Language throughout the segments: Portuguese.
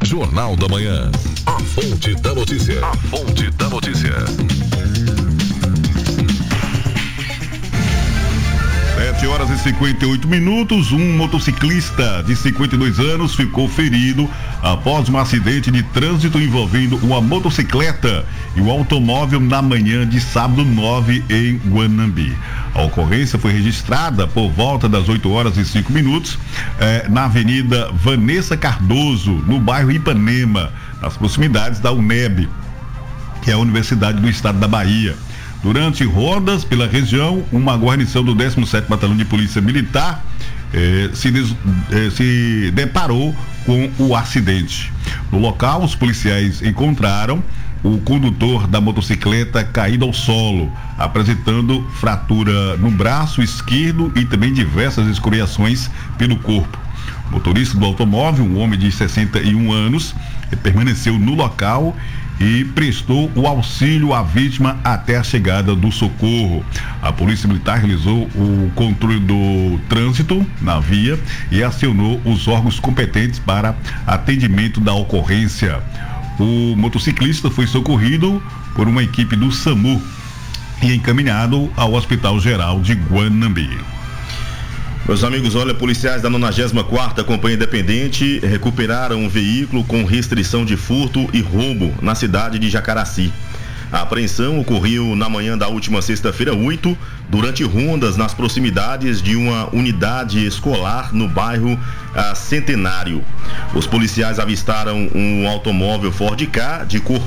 Jornal da Manhã. A fonte da notícia. A fonte da notícia. 7h58. Um motociclista de 52 anos ficou ferido após um acidente de trânsito envolvendo uma motocicleta e um automóvel na manhã de sábado 9 em Guanambi. A ocorrência foi registrada por volta das 8h05 na Avenida Vanessa Cardoso, no bairro Ipanema, nas proximidades da UNEB, que é a Universidade do Estado da Bahia. Durante rondas pela região, uma guarnição do 17º Batalhão de Polícia Militar se deparou com o acidente. No local, os policiais encontraram o condutor da motocicleta caído ao solo, apresentando fratura no braço esquerdo e também diversas escoriações pelo corpo. O motorista do automóvel, um homem de 61 anos, permaneceu no local e prestou o auxílio à vítima até a chegada do socorro. A Polícia Militar realizou o controle do trânsito na via e acionou os órgãos competentes para atendimento da ocorrência. O motociclista foi socorrido por uma equipe do SAMU e encaminhado ao Hospital Geral de Guanambi. Meus amigos, olha, policiais da 94ª Companhia Independente recuperaram um veículo com restrição de furto e roubo na cidade de Jacaraci. A apreensão ocorreu na manhã da última sexta-feira 8, durante rondas nas proximidades de uma unidade escolar no bairro Centenário. Os policiais avistaram um automóvel Ford Ka de cor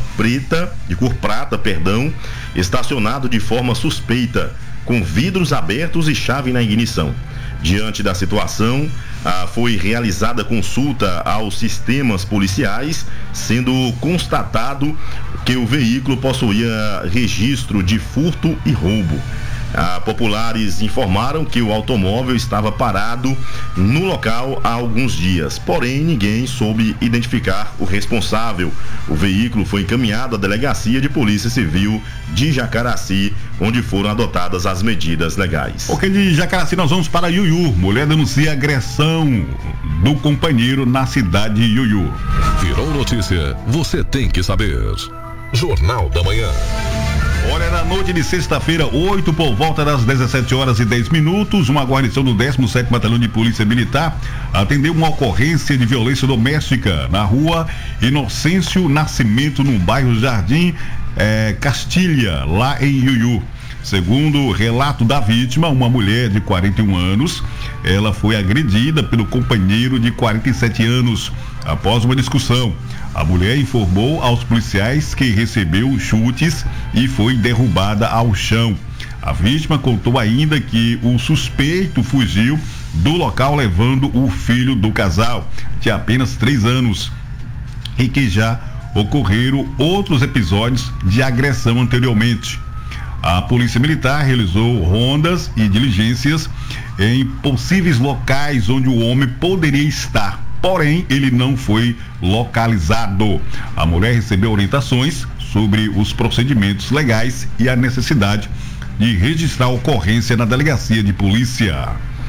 prata, estacionado de forma suspeita, com vidros abertos e chave na ignição. Diante da situação, foi realizada consulta aos sistemas policiais, sendo constatado que o veículo possuía registro de furto e roubo. Populares informaram que o automóvel estava parado no local há alguns dias, porém ninguém soube identificar o responsável. O veículo foi encaminhado à Delegacia de Polícia Civil de Jacaraci, onde foram adotadas as medidas legais. Ok, de Jacaraci nós vamos para Iuiú. Mulher denuncia agressão do companheiro na cidade de Iuiú. Virou notícia, você tem que saber. Jornal da Manhã. Olha, na noite de sexta-feira, 8, por volta das 17h10, uma guarnição do 17º Batalhão de Polícia Militar atendeu uma ocorrência de violência doméstica na rua Inocêncio Nascimento, no bairro Jardim Castilha, lá em Iuiú. Segundo o relato da vítima, uma mulher de 41 anos, ela foi agredida pelo companheiro de 47 anos após uma discussão. A mulher informou aos policiais que recebeu chutes e foi derrubada ao chão. A vítima contou ainda que o suspeito fugiu do local levando o filho do casal, de apenas 3 anos, e que já ocorreram outros episódios de agressão anteriormente. A Polícia Militar realizou rondas e diligências em possíveis locais onde o homem poderia estar, porém ele não foi localizado. A mulher recebeu orientações sobre os procedimentos legais e a necessidade de registrar a ocorrência na Delegacia de Polícia.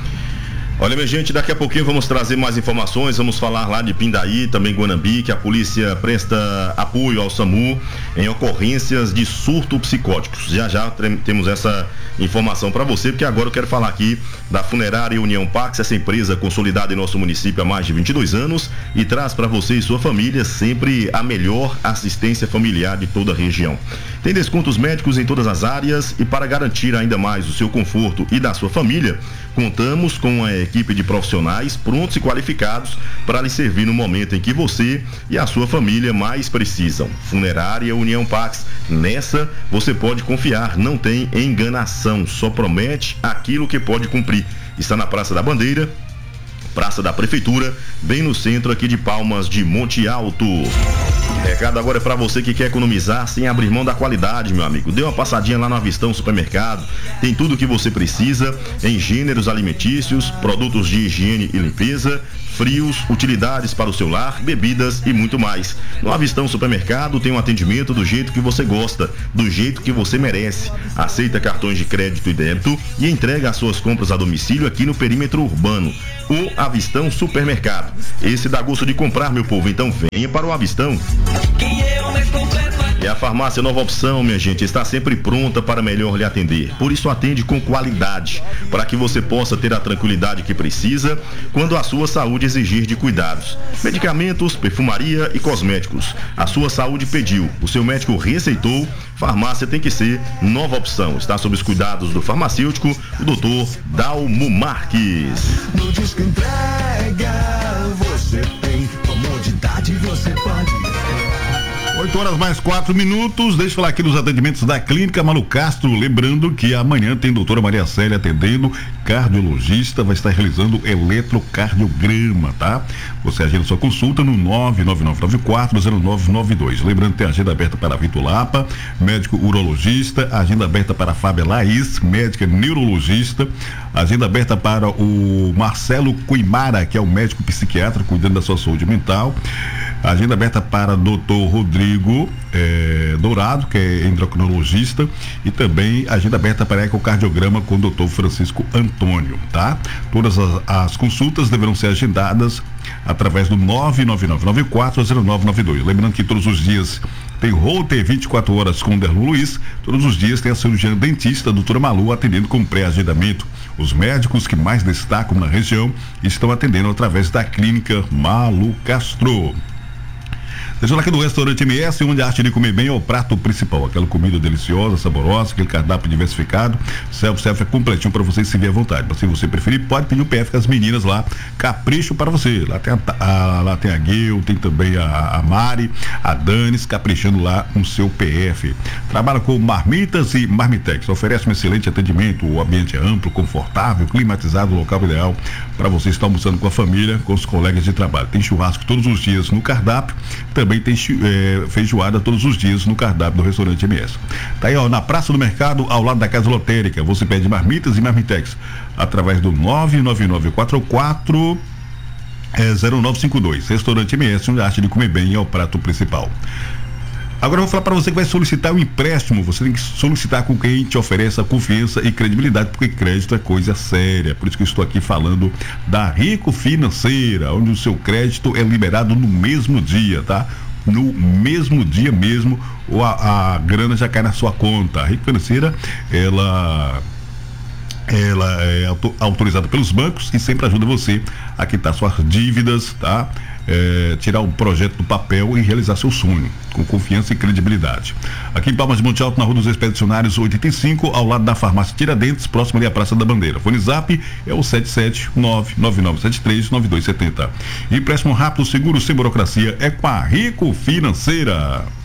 Olha, minha gente, daqui a pouquinho vamos trazer mais informações, vamos falar lá de Pindaí, também Guanambi, que a polícia presta apoio ao SAMU em ocorrências de surto psicóticos. Já temos essa informação para você, porque agora eu quero falar aqui da Funerária União Pax, essa empresa consolidada em nosso município há mais de 22 anos e traz para você e sua família sempre a melhor assistência familiar de toda a região. Tem descontos médicos em todas as áreas e para garantir ainda mais o seu conforto e da sua família, contamos com a equipe de profissionais prontos e qualificados para lhe servir no momento em que você e a sua família mais precisam. Funerária União Pax, nessa você pode confiar, não tem enganação, só promete aquilo que pode cumprir. Está na Praça da Bandeira, Praça da Prefeitura, bem no centro aqui de Palmas de Monte Alto. Recado agora é para você que quer economizar sem abrir mão da qualidade, meu amigo. Dê uma passadinha lá no Avistão Supermercado. Tem tudo o que você precisa em gêneros alimentícios, produtos de higiene e limpeza, frios, utilidades para o seu lar, bebidas e muito mais. No Avistão Supermercado tem um atendimento do jeito que você gosta, do jeito que você merece. Aceita cartões de crédito e débito e entrega as suas compras a domicílio aqui no perímetro urbano. o Avistão Supermercado. Esse dá gosto de comprar, meu povo, então venha para o Avistão. E a farmácia Nova Opção, minha gente, está sempre pronta para melhor lhe atender. Por isso atende com qualidade, para que você possa ter a tranquilidade que precisa quando a sua saúde exigir de cuidados. Medicamentos, perfumaria e cosméticos. A sua saúde pediu, o seu médico receitou, farmácia tem que ser Nova Opção. Está sob os cuidados do farmacêutico, o Dr. Dalmo Marques. No Disque Entrega, você tem comodidade, você pode. 8 horas mais 4 minutos. Deixa eu falar aqui dos atendimentos da Clínica Malu Castro. Lembrando que amanhã tem doutora Maria Célia atendendo, cardiologista, vai estar realizando eletrocardiograma, tá? Você agenda sua consulta no 999940992. Lembrando que tem agenda aberta para Vitor Lapa, médico urologista, agenda aberta para Fábia Laís, médica neurologista, agenda aberta para o Marcelo Cuimara, que é o médico psiquiatra cuidando da sua saúde mental. Agenda aberta para Dr. Rodrigo Dourado, que é endocrinologista, e também agenda aberta para ecocardiograma com o Dr. Francisco Antônio, tá? Todas as consultas deverão ser agendadas através do 999940992. Lembrando que todos os dias tem Roter 24 horas com o Derlu Luiz. Todos os dias tem a cirurgiã dentista, a doutora Malu, atendendo com pré-agendamento. Os médicos que mais destacam na região estão atendendo através da Clínica Malu Castro. Deixa eu falar aqui do restaurante MS, onde a arte de comer bem é o prato principal. Aquela comida deliciosa, saborosa, aquele cardápio diversificado. Self-service é completinho para você servir à vontade. Mas se você preferir, pode pedir o PF com as meninas lá. Capricho para você. Lá tem a Guil, tem também a Mari, a Danis, caprichando lá no seu PF. Trabalha com marmitas e marmitex. Oferece um excelente atendimento. O ambiente é amplo, confortável, climatizado, local ideal para você estar almoçando com a família, com os colegas de trabalho. Tem churrasco todos os dias no cardápio. Também tem feijoada todos os dias no cardápio do restaurante MS. Tá aí, ó, na Praça do Mercado, ao lado da Casa Lotérica. Você pede marmitas e marmitex através do 99944 0952. Restaurante MS, onde a arte de comer bem é o prato principal. Agora eu vou falar para você que vai solicitar um empréstimo. Você tem que solicitar com quem te ofereça confiança e credibilidade, porque crédito é coisa séria. Por isso que eu estou aqui falando da Rico Financeira, onde o seu crédito é liberado no mesmo dia, tá? No mesmo dia mesmo, ou a grana já cai na sua conta. A Rico Financeira, ela é autorizada pelos bancos e sempre ajuda você a quitar suas dívidas, tá? Tirar um projeto do papel e realizar seu sonho com confiança e credibilidade. Aqui em Palmas de Monte Alto, na Rua dos Expedicionários 85, ao lado da farmácia Tiradentes, próximo ali à Praça da Bandeira. Fone Zap é o 77999739270. Empréstimo rápido, seguro, sem burocracia, é com a Rico Financeira.